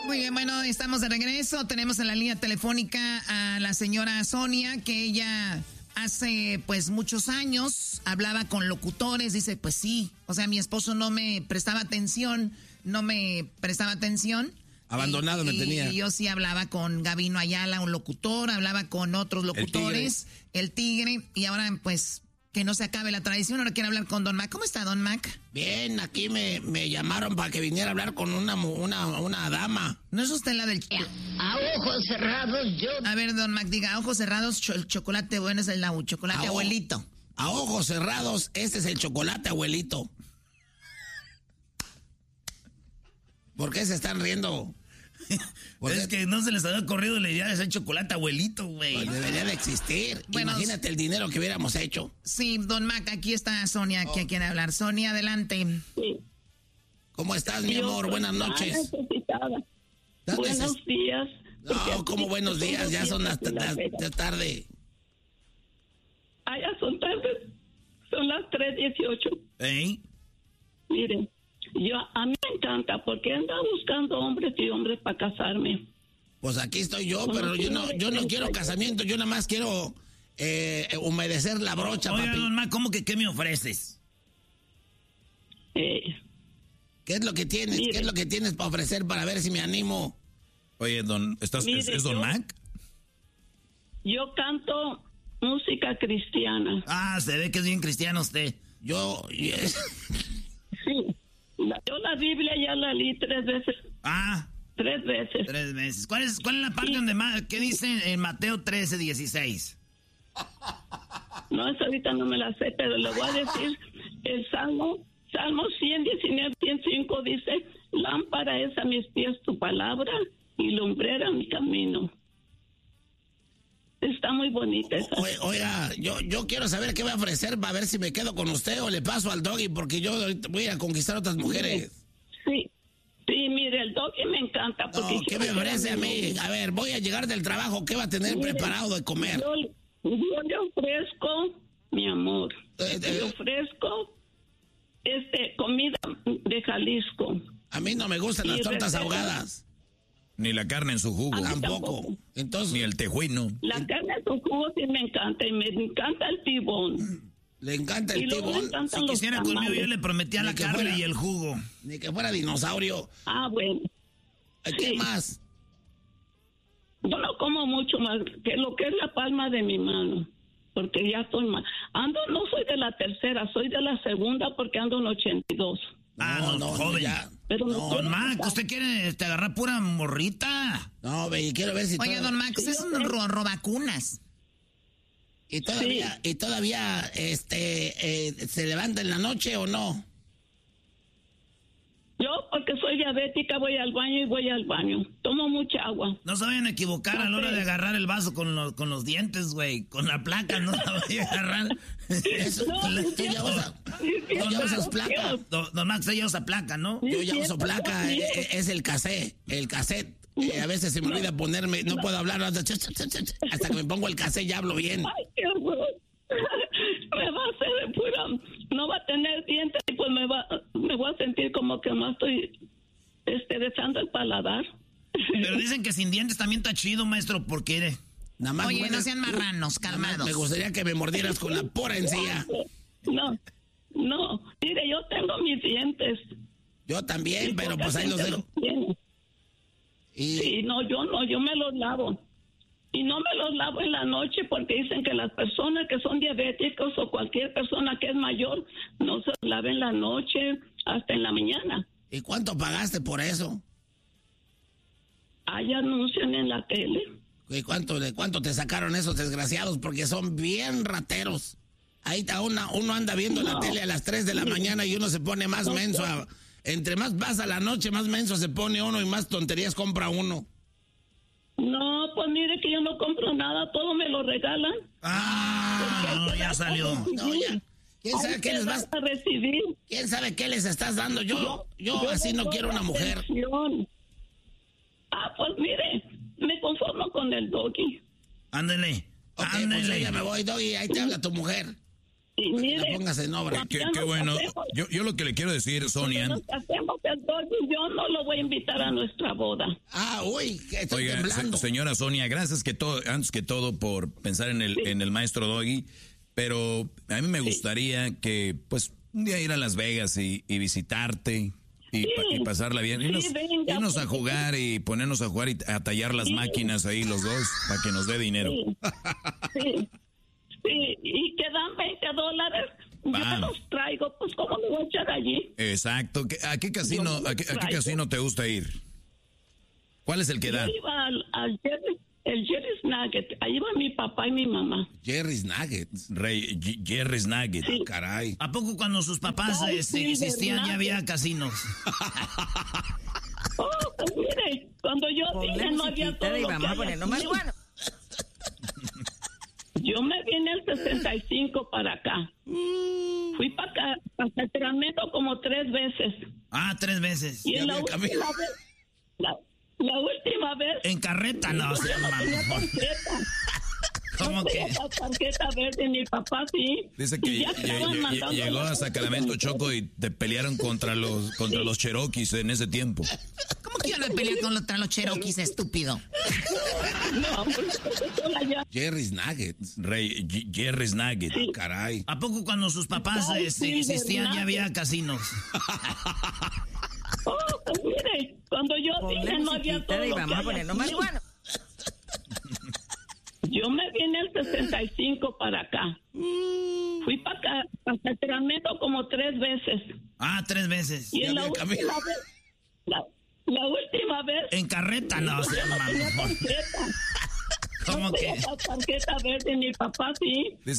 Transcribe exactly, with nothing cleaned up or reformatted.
Muy bien, bueno, estamos de regreso. Tenemos en la línea telefónica a la señora Sonia, que ella hace pues muchos años hablaba con locutores. Dice, pues sí, o sea, mi esposo no me prestaba atención, no me prestaba atención. Abandonado y, me y, tenía. Y yo sí hablaba con Gabino Ayala, un locutor, hablaba con otros locutores, el tigre, el tigre y ahora pues que no se acabe la tradición. Ahora quiero hablar con Don Mac. ¿Cómo está, Don Mac? Bien, aquí me, me llamaron para que viniera a hablar con una, una, una dama. ¿No es usted la del... A ojos cerrados yo... A ver, Don Mac, diga, a ojos cerrados, cho- el chocolate bueno es el lau, chocolate a abuelito. O, a ojos cerrados, este es el chocolate abuelito. ¿Por qué se están riendo? Es que no se les había ocurrido la idea de hacer chocolate abuelito, güey. Pues debería de existir. Bueno, imagínate el dinero que hubiéramos hecho. Sí, Don Mac, aquí está Sonia, oh. que quiere hablar. Sonia, adelante. Sí. ¿Cómo estás, mi amor? Yo buenas noches. Buenos neces- días. No, ¿cómo buenos días? Ya son las, las, las tarde. Ah, ya son tarde. Son las tres dieciocho. ¿Eh? Miren. Yo, a mí me encanta porque ando buscando hombres y hombres para casarme. Pues aquí estoy yo, pero yo no, yo no quiero casamiento, yo nada más quiero eh, humedecer la brocha, Oiga, papi. Don Mac, ¿cómo que qué me ofreces? Eh, ¿Qué es lo que tienes? mire, ¿Qué es lo que tienes para ofrecer para ver si me animo? Oye, Don, ¿estás, mire, ¿es, es Don yo, Mac? Yo canto música cristiana. Ah, se ve que es bien cristiano usted. Yo... Yes. Sí. La, yo la Biblia ya la leí tres veces. Ah. Tres veces. Tres veces. ¿Cuál es, cuál es la parte sí. donde más, qué dice en Mateo trece, dieciséis? No, esa ahorita no me la sé, pero le voy a decir el Salmo, Salmo ciento diecinueve, ciento cinco dice, lámpara es a mis pies tu palabra y lumbrera mi camino. Está muy bonita esa. O, oiga, yo, yo quiero saber qué va a ofrecer para ver si me quedo con usted o le paso al Doggy, porque yo voy a conquistar otras mujeres. Sí, sí, mire, el Doggy me encanta. Porque no, ¿qué me ofrece a mí? A ver, voy a llegar del trabajo, ¿qué va a tener mire, preparado de comer? Yo, yo le ofrezco, mi amor, eh, le eh, ofrezco este comida de Jalisco. A mí no me gustan las tortas ahogadas. Ni la carne en su jugo. Ah, tampoco. Entonces, ni el tejuino. La carne en su jugo sí me encanta y me encanta el tibón. Le encanta el tibón. Si quisiera conmigo yo le prometía la carne fuera, y el jugo. Ni que fuera dinosaurio. Ah, bueno. ¿Qué sí. más? Yo no como mucho más que lo que es la palma de mi mano. Porque ya estoy mal. Ando, no soy de la tercera, soy de la segunda porque ando en ochenta y dos. Ah, no, no, joven. Ya. Pero no, don Mac, ¿usted quiere te agarrar pura morrita? No, ve, quiero ver si... Oye, todo... don Mac, usted es un ro robacunas. ¿Y todavía, sí. y todavía este, eh, se levanta en la noche o no? Yo, porque soy diabética, voy al baño y voy al baño. Tomo mucha agua. No se vayan a equivocar no, a la hora de agarrar el vaso con, lo, con los dientes, güey. Con la placa no la voy a agarrar. Eso, no, la, tú ya usas, tú ya usas placa. Don, don Max, ella usa placa, ¿no? Yo ya uso placa, eh, es el cassette, el cassette. Eh, a veces se me olvida ponerme, no puedo hablar hasta, hasta que me pongo el cassette ya hablo bien. Ay, qué horror. Me va a hacer de pura, no va a tener dientes y pues me va, me voy a sentir como que más estoy este, dejando el paladar. Pero dicen que sin dientes también está chido, maestro, porque... Nada más Oye, buenas, no sean marranos, calmados. Me gustaría que me mordieras con la pura encía. No, no, mire, yo tengo mis dientes. Yo también, pero pues ahí los dejo. Y... Sí, no, yo no, yo me los lavo. Y no me los lavo en la noche porque dicen que las personas que son diabéticos o cualquier persona que es mayor no se los lava en la noche hasta en la mañana. ¿Y cuánto pagaste por eso? Hay anuncian en la tele. ¿Y cuánto, de cuánto te sacaron esos desgraciados? Porque son bien rateros. Ahí está una, uno anda viendo no. la tele a las tres de la sí. mañana y uno se pone más no, menso. A, entre más pasa la noche, más menso se pone uno y más tonterías compra uno. No, pues mire que yo no compro nada, todo me lo regalan. Ah, no, ya salió. No, ya. ¿Quién sabe Ay, qué les vas a recibir? ¿Quién sabe qué les estás dando? Yo, yo, yo, yo así no quiero una mujer. Atención. Ah, pues mire, me conformo con el Doggy. Ándele. Ok, Ándele. pues ya me voy, Doggy, ahí te habla tu mujer. Y mire, póngase en obra. Qué, qué bueno. Yo, yo lo que le quiero decir, Sonia. Nos hacemos el Doggy, yo no lo voy a invitar a nuestra boda. Ah, uy, estoy Oiga, temblando. se, señora Sonia, gracias que todo, antes que todo por pensar en el, sí. en el maestro Doggy, pero a mí me gustaría sí. que, pues, un día ir a Las Vegas y, y visitarte y, sí. pa, y pasarla bien. Irnos, sí, venga, irnos a jugar y ponernos a jugar y a tallar las sí. máquinas ahí los dos para que nos dé dinero. Sí, sí, sí. Y quedan veinte dólares. Va. Yo los traigo, pues, ¿cómo me voy a echar allí? Exacto. ¿A qué casino, a qué, a qué casino te gusta ir? ¿Cuál es el que da? Yo iba al, al Jerry, el Jerry's Nugget. Ahí va mi papá y mi mamá. Jerry's Nugget. Rey, Jerry's Nugget. Sí. Oh, caray. ¿A poco cuando sus papás Ay, este, sí, existían ya había casinos? Oh, pues mire, cuando yo vine no había todo y lo vamos que a ponernos más bueno. Yo me vine el sesenta y cinco para acá. Mm. Fui para acá, para Sacramento como tres veces. Ah, tres veces. Y en la última vez, la, la última vez... En carreta, no, se llama. ¿Cómo que? La tarjeta verde, mi papá sí. Dice que llegó a Sacramento, Choco, y te pelearon contra los contra sí. los Cherokees en ese tiempo. ¿Cómo que iban a pelear contra los Cherokees, estúpido? No, pues, Jerry's Nuggets. Rey, Jerry's Nuggets. Sí. Caray. ¿A poco cuando sus papás Ay, este, sí, existían ya había casinos? Oh, pues mire, cuando yo vine no había todo y lo vamos que a ponernos más bueno. Yo me vine el sesenta y cinco para acá. Mm. Fui para acá, para Sacramento como tres veces. Ah, tres veces. Y en la última vez, la, la última vez... En carreta, no, se llama. ¿Cómo no que? La tarjeta verde, mi papá sí. Dice